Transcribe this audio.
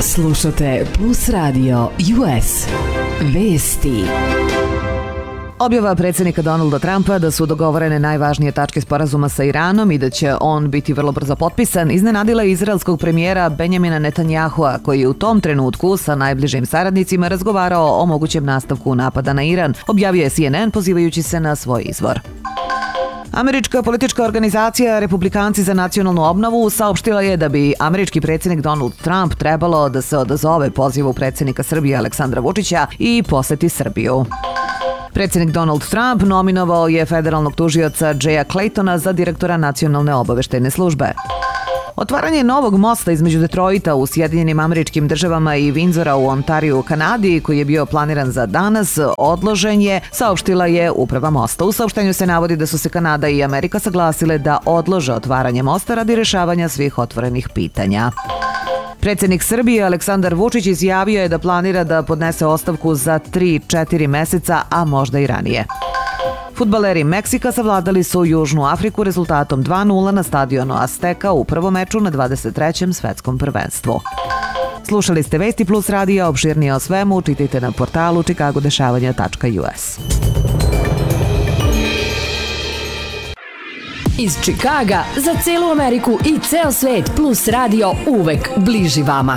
Slušate Plus Radio US. Vesti. Objava predsjednika Donalda Trumpa da su dogovorene najvažnije tačke sporazuma sa Iranom i da će on biti vrlo brzo potpisan iznenadila je izraelskog premijera Benjamina Netanyahua, koji je u tom trenutku sa najbližim saradnicima razgovarao o mogućem nastavku napada na Iran, objavio je CNN pozivajući se na svoj izvor. Američka politička organizacija Republikanci za nacionalnu obnovu saopštila je da bi američki predsjednik Donald Trump trebalo da se odazove pozivu predsjednika Srbije Aleksandra Vučića i poseti Srbiju. Predsjednik Donald Trump nominovao je federalnog tužioca Jaya Claytona za direktora Nacionalne obaveštajne službe. Otvaranje novog mosta između Detroita u Sjedinjenim Američkim Državama i Windsora u Ontariju u Kanadi, koji je bio planiran za danas, odložen je, saopštila je uprava mosta. U saopštenju se navodi da su se Kanada i Amerika saglasile da odlože otvaranje mosta radi rješavanja svih otvorenih pitanja. Predsjednik Srbije Aleksandar Vučić izjavio je da planira da podnese ostavku za 3-4 meseca, a možda i ranije. Fudbaleri Meksika savladali su Južnu Afriku rezultatom 2:0 na stadionu Azteka u prvom meču na 23. svetskom prvenstvu. Slušali ste Vesti Plus radija, opširnije o svemu čitajte na portalu chicagodešavanja.us. Iz Čikaga za celu Ameriku i ceo svet Plus radio uvek bliži vama.